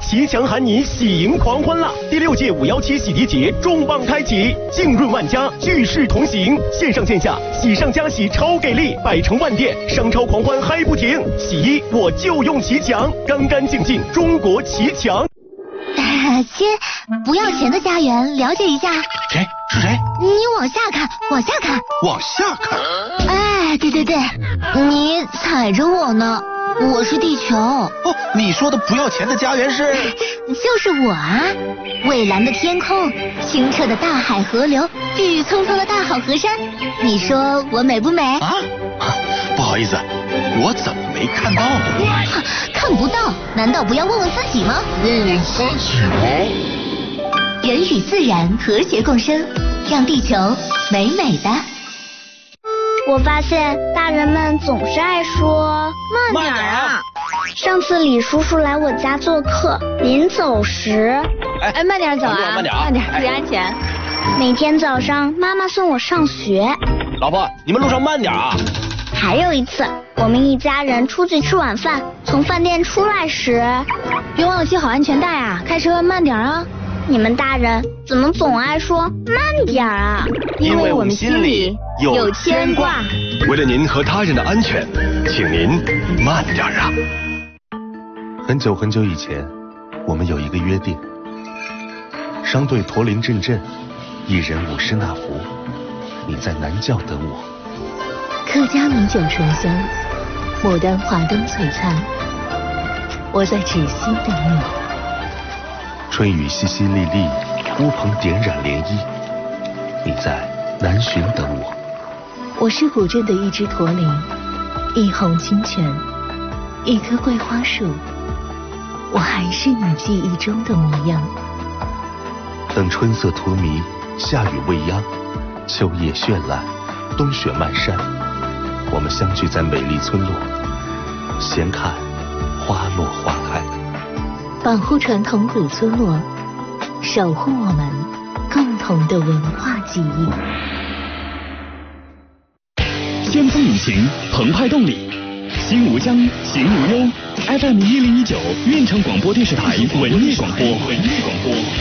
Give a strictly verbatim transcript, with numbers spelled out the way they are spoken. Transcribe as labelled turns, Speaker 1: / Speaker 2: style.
Speaker 1: 骑墙喊你喜迎狂欢啦！第六届五幺七洗涤节重磅开启，浸润万家，聚世同行，线上线下喜上加喜超给力，百城万店商超狂欢嗨不停！洗衣我就用骑墙，干干净净中国骑墙。
Speaker 2: 亲，不要钱的家园，了解一下。
Speaker 3: 谁？是谁？
Speaker 2: 你往下看，往下看，
Speaker 3: 往下看。
Speaker 2: 哎，对对对，你踩着我呢。我是地球。哦，
Speaker 3: 你说的不要钱的家园是？
Speaker 2: 就是我啊！蔚蓝的天空，清澈的大海河流，郁郁葱葱的大好河山，你说我美不美？
Speaker 3: 啊？不好意思，我怎么没看到呢？
Speaker 2: 看不到？难道不要问问自己吗？
Speaker 4: 问问自己吗？
Speaker 2: 人与自然和谐共生，让地球美美的。
Speaker 5: 我发现大人们总是爱说
Speaker 6: 慢点啊。
Speaker 5: 上次李叔叔来我家做客，临走时，
Speaker 6: 哎，慢点走啊，
Speaker 3: 慢点啊，
Speaker 6: 慢点，注意安全。
Speaker 5: 每天早上妈妈送我上学。
Speaker 3: 老婆，你们路上慢点啊。
Speaker 5: 还有一次，我们一家人出去吃晚饭，从饭店出来时，
Speaker 6: 别忘了系好安全带啊，开车慢点啊。
Speaker 5: 你们大人怎么总爱说慢点啊？
Speaker 6: 因为我们心里有牵挂。
Speaker 1: 为了您和他人的安全，请您慢点啊。
Speaker 7: 很久很久以前，我们有一个约定：商队驼铃阵阵，一人五十纳福。你在南教等我。
Speaker 8: 客家米酒醇香，牡丹华灯璀璨。我在芷溪等你。
Speaker 7: 春雨淅淅沥沥，乌篷点染涟漪。你在南浔等我。
Speaker 8: 我是古镇的一只驼铃，一泓清泉，一棵桂花树。我还是你记忆中的模样。
Speaker 7: 等春色荼蘼，夏雨未央，秋叶绚烂，冬雪漫山。我们相聚在美丽村落，闲看花落花开。
Speaker 8: 保护传统古村落，守护我们共同的文化记忆。
Speaker 9: 先锋引擎，澎湃动力，心无疆，行无忧。F M 一零一九，运城广播电视台文艺广播，文艺广播。